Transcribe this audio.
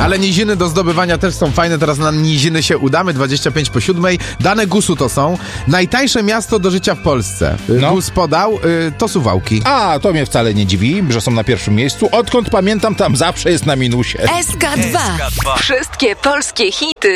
Ale niziny do zdobywania też są fajne. Teraz na niziny się udamy. 25 po 7. Dane GUS-u to są. Najtańsze miasto do życia w Polsce. GUS podał, to Suwałki. A, to mnie wcale nie dziwi, że są na pierwszym miejscu. Odkąd pamiętam, tam zawsze jest na minusie. SK2. Wszystkie polskie hity